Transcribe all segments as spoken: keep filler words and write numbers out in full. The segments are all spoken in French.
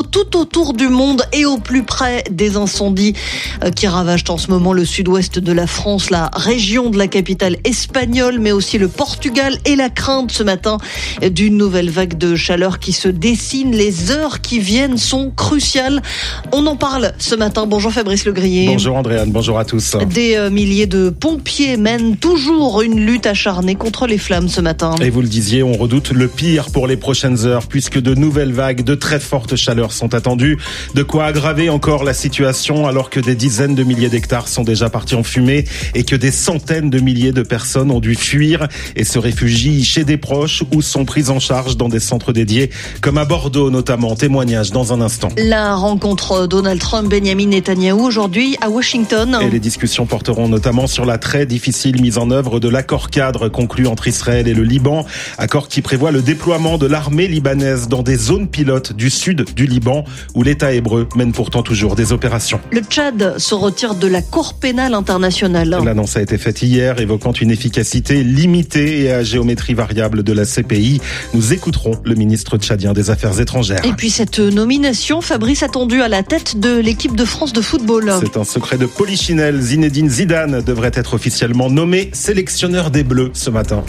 tout autour du monde et au plus près des incendies qui ravagent en ce moment le sud-ouest de la France, la région de la capitale espagnole, mais aussi le Portugal, et la crainte ce matin d'une nouvelle vague de chaleur qui se dessine. Les heures qui viennent sont cruciales. On en parle ce matin. Bonjour Fabrice Legrier. Bonjour Andréane, bonjour à tous. Des euh, milliers de pompiers mènent toujours une lutte acharnée contre les flammes ce matin. Et vous le disiez, on redoute le pire pour les prochaines heures, puisque de nouvelles vagues de très fortes chaleurs sont attendues. De quoi aggraver encore la situation, alors que des dizaines de milliers d'hectares sont déjà partis en fumée et que des centaines de milliers de personnes ont dû fuir et se réfugient chez des proches ou sont prises en charge dans des centres dédiés, comme à Bordeaux notamment. Témoignage dans un instant. La rencontre Donald Trump-Benjamin Netanyahou aujourd'hui à Washington. Et les discussions porteront notamment sur la très difficile mise en œuvre de l'accord cadre conclu entre Israël et le Liban. Accord qui prévoit le déploiement de l'armée libanaise dans des zones pilotes du sud du Liban où l'État hébreu mène pourtant toujours des opérations. Le Tchad se retire de la Cour pénale internationale. L'annonce a été faite hier, évoquant une efficacité limitée et à géométrie variable de la C P I. Nous écouterons le ministre tchadien des Affaires étrangères. Et puis cette nomination, Fabrice, attendue à la tête de l'équipe de France de football. C'est un secret de Polichinelle. Zinedine Zidane devrait être officiellement nommé sélectionneur des Bleus ce matin.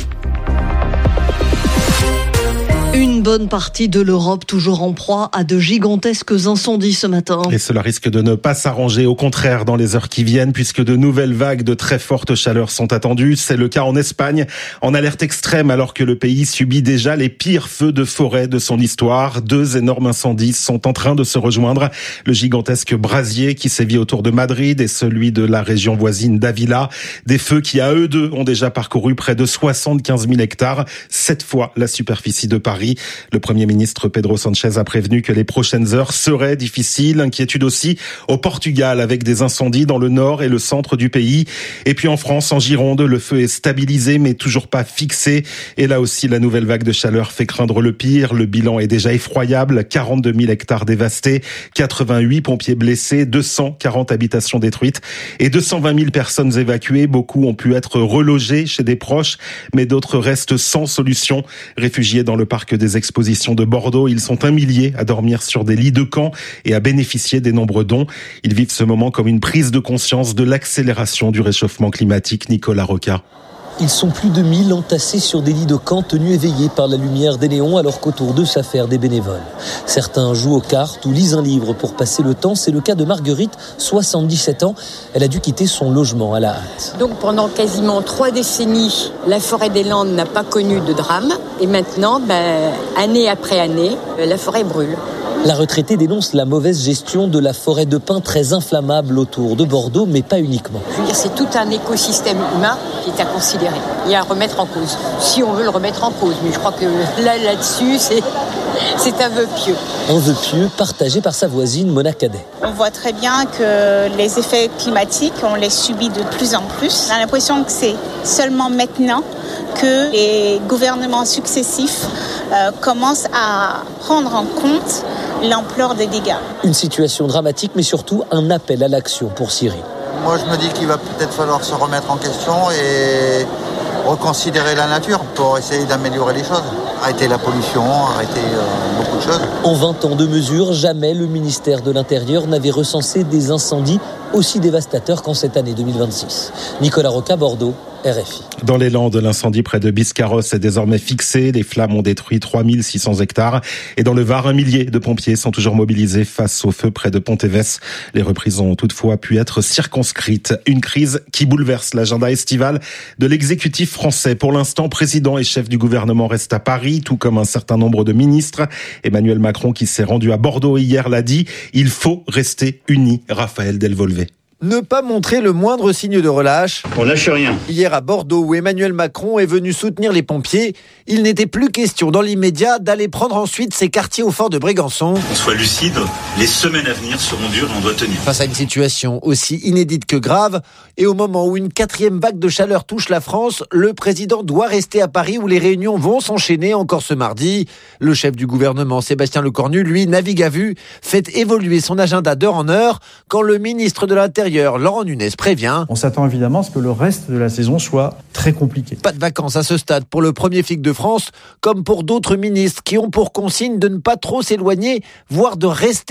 Une bonne partie de l'Europe toujours en proie à de gigantesques incendies ce matin. Et cela risque de ne pas s'arranger, au contraire, dans les heures qui viennent, puisque de nouvelles vagues de très forte chaleur sont attendues. C'est le cas en Espagne, en alerte extrême, alors que le pays subit déjà les pires feux de forêt de son histoire. Deux énormes incendies sont en train de se rejoindre. Le gigantesque brasier qui sévit autour de Madrid et celui de la région voisine d'Avila. Des feux qui, à eux deux, ont déjà parcouru près de soixante-quinze mille hectares, sept fois la superficie de Paris. Le Premier ministre Pedro Sanchez a prévenu que les prochaines heures seraient difficiles. Inquiétude aussi au Portugal, avec des incendies dans le nord et le centre du pays. Et puis en France, en Gironde, le feu est stabilisé mais toujours pas fixé. Et là aussi, la nouvelle vague de chaleur fait craindre le pire. Le bilan est déjà effroyable. quarante-deux mille hectares dévastés, quatre-vingt-huit pompiers blessés, deux cent quarante habitations détruites et deux cent vingt mille personnes évacuées. Beaucoup ont pu être relogés chez des proches, mais d'autres restent sans solution. Réfugiés dans le parc des expositions de Bordeaux, ils sont un millier à dormir sur des lits de camp et à bénéficier des nombreux dons. Ils vivent ce moment comme une prise de conscience de l'accélération du réchauffement climatique. Nicolas Roca. Ils sont plus de mille entassés sur des lits de camp tenus éveillés par la lumière des néons, alors qu'autour d'eux s'affairent des bénévoles. Certains jouent aux cartes ou lisent un livre pour passer le temps. C'est le cas de Marguerite, soixante-dix-sept ans. Elle a dû quitter son logement à la hâte. Donc pendant quasiment trois décennies, la forêt des Landes n'a pas connu de drame. Et maintenant, ben, année après année, la forêt brûle. La retraitée dénonce la mauvaise gestion de la forêt de pins très inflammable autour de Bordeaux, mais pas uniquement. Je veux dire, c'est tout un écosystème humain qui est à considérer et à remettre en cause, si on veut le remettre en cause. Mais je crois que là, là-dessus, c'est, c'est un vœu pieux. Un vœu pieux partagé par sa voisine Mona Cadet. On voit très bien que les effets climatiques, on les subit de plus en plus. On a l'impression que c'est seulement maintenant que les gouvernements successifs euh, commencent à prendre en compte l'ampleur des dégâts. Une situation dramatique, mais surtout un appel à l'action pour Syrie. Moi, je me dis qu'il va peut-être falloir se remettre en question et reconsidérer la nature pour essayer d'améliorer les choses. Arrêter la pollution, arrêter euh, beaucoup de choses. En vingt ans de mesures, jamais le ministère de l'Intérieur n'avait recensé des incendies aussi dévastateurs qu'en cette année deux mille vingt-six. Nicolas Roca, Bordeaux, R F I. Dans les Landes, l'incendie près de Biscarrosse est désormais fixé. Les flammes ont détruit trois mille six cents hectares. Et dans le Var, un millier de pompiers sont toujours mobilisés face au feu près de Pontévès. Les reprises ont toutefois pu être circonscrites. Une crise qui bouleverse l'agenda estival de l'exécutif français. Pour l'instant, président et chef du gouvernement restent à Paris, tout comme un certain nombre de ministres. Emmanuel Macron, qui s'est rendu à Bordeaux hier, l'a dit. Il faut rester unis. Raphaël Delvolvé. Ne pas montrer le moindre signe de relâche. On lâche rien. Hier à Bordeaux, où Emmanuel Macron est venu soutenir les pompiers, il n'était plus question dans l'immédiat d'aller prendre ensuite ces quartiers au fort de Brégançon. On soit lucide, les semaines à venir seront dures et on doit tenir. Face à une situation aussi inédite que grave, et au moment où une quatrième vague de chaleur touche la France, le président doit rester à Paris où les réunions vont s'enchaîner encore ce mardi. Le chef du gouvernement, Sébastien Lecornu, lui, navigue à vue, fait évoluer son agenda d'heure en heure, quand le ministre de l'Intérieur, Laurent Nunez, prévient. On s'attend évidemment à ce que le reste de la saison soit très compliqué. Pas de vacances à ce stade pour le premier flic de France, comme pour d'autres ministres qui ont pour consigne de ne pas trop s'éloigner, voire de rester